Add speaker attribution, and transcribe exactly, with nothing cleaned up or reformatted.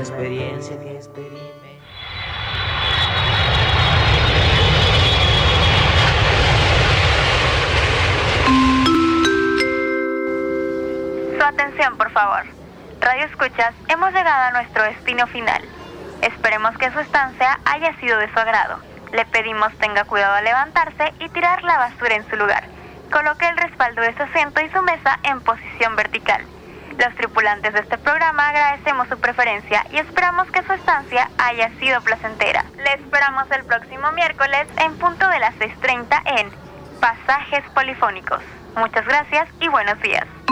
Speaker 1: experiencia que experimenté.
Speaker 2: Su atención, por favor. Radio Escuchas, hemos llegado a nuestro destino final. Esperemos que su estancia haya sido de su agrado. Le pedimos tenga cuidado al levantarse y tirar la basura en su lugar. Coloque el respaldo de su asiento y su mesa en posición vertical. Los tripulantes de este programa agradecemos su preferencia y esperamos que su estancia haya sido placentera. Le esperamos el próximo miércoles en punto de las seis treinta en Pasajes Polifónicos. Muchas gracias y buenos días.